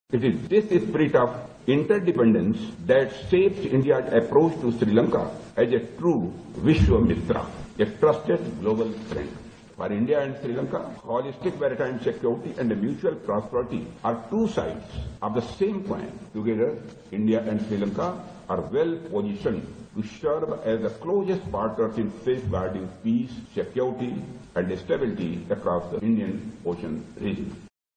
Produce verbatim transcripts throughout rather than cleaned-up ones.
It is this spirit of interdependence that shaped India's approach to Sri Lanka as a true Vishwamitra, a trusted global friend. For India and Sri Lanka, holistic maritime security and mutual prosperity are two sides of the same coin. Together, India and Sri Lanka are well positioned to serve as the closest partners in safeguarding peace, security, and stability across the Indian Ocean region.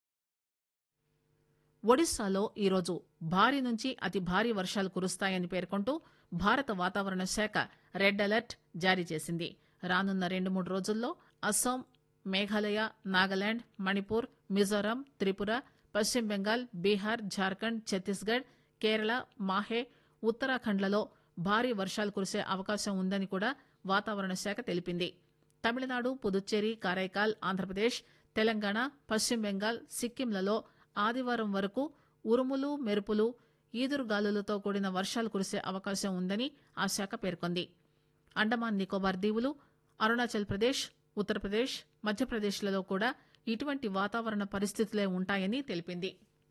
ఒడిశాలో ఈరోజు భారీ నుంచి అతి భారీ వర్షాలు కురుస్తాయని పేర్కొంటూ భారత వాతావరణ శాఖ రెడ్ అలర్ట్ జారీ చేసింది. రానున్న రెండు మూడు రోజుల్లో అస్సాం, మేఘాలయ, నాగాలాండ్, మణిపూర్, మిజోరాం, త్రిపుర, పశ్చిమ బెంగాల్, బీహార్, జార్ఖండ్, ఛత్తీస్గఢ్, కేరళ, మాహే, ఉత్తరాఖండ్లలో భారీ వర్షాలు కురిసే అవకాశం ఉందని కూడా వాతావరణ శాఖ తెలిపింది. తమిళనాడు, పుదుచ్చేరి, కారైకాల్, ఆంధ్రప్రదేశ్, తెలంగాణ, పశ్చిమ బెంగాల్, సిక్కింలలో ఆదివారం వరకు ఉరుములు, మెరుపులు, ఈదురుగాలులతో కూడిన వర్షాలు కురిసే అవకాశం ఉందని ఆ శాఖ పేర్కొంది. అండమాన్ నికోబార్ దీవులు, అరుణాచల్ ప్రదేశ్, ఉత్తరప్రదేశ్, మధ్యప్రదేశ్లలో కూడా ఇటువంటి వాతావరణ పరిస్థితులే ఉంటాయని తెలిపింది.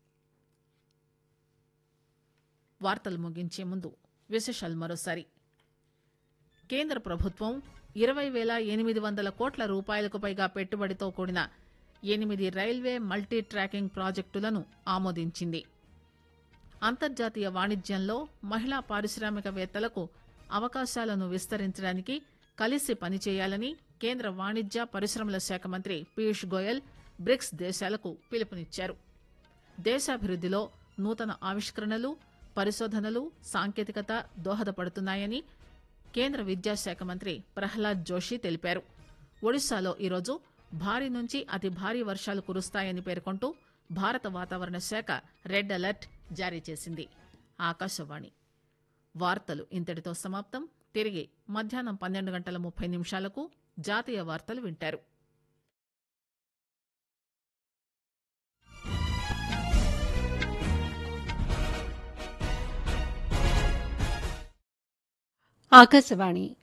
వార్తలు ముగించే ముందు విశేషాలు మరోసారి. కేంద్ర ప్రభుత్వం ఇరవై వేల ఎనిమిది వందల కోట్ల రూపాయలకు పైగా పెట్టుబడితో కూడిన ఎనిమిది రైల్వే మల్టీ ట్రాకింగ్ ప్రాజెక్టులను ఆమోదించింది. అంతర్జాతీయ వాణిజ్యంలో మహిళా పారిశ్రామికవేత్తలకు అవకాశాలను విస్తరించడానికి కలిసి పనిచేయాలని కేంద్ర వాణిజ్య పరిశ్రమల శాఖ మంత్రి పీయూష్ గోయల్ బ్రిక్స్ దేశాలకు పిలుపునిచ్చారు. దేశాభివృద్దిలో నూతన ఆవిష్కరణలు, పరిశోధనలు, సాంకేతికత దోహదపడుతున్నాయని కేంద్ర విద్యాశాఖ మంత్రి ప్రహ్లాద్ జోషి తెలిపారు. ఒడిశాలో ఈరోజు భారీ నుంచి అతి భారీ వర్షాలు కురుస్తాయని పేర్కొంటూ భారత వాతావరణ శాఖ రెడ్ అలర్ట్ జారీ చేసింది. ఆకాశవాణి వార్తలు ఇంతటితో సమాప్తం. తిరిగి మధ్యాహ్నం పన్నెండు గంటల ముప్పై నిమిషాలకు జాతీయ వార్తలు వింటారు. ఆకాశవాణి